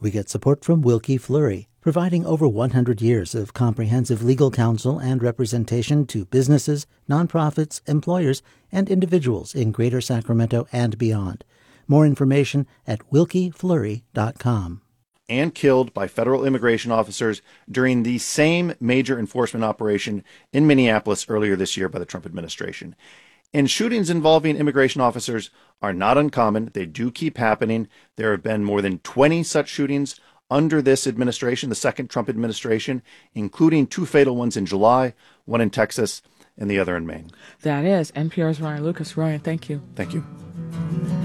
We get support from Wilkie Fleury, providing over 100 years of comprehensive legal counsel and representation to businesses, nonprofits, employers, and individuals in Greater Sacramento and beyond. More information at wilkiefleury.com. And killed by federal immigration officers during the same major enforcement operation in Minneapolis earlier this year by the Trump administration. And shootings involving immigration officers are not uncommon. They do keep happening. There have been more than 20 such shootings under this administration, the second Trump administration, including 2 fatal ones in July, one in Texas and the other in Maine. That is NPR's Ryan Lucas. Ryan, thank you. Thank you.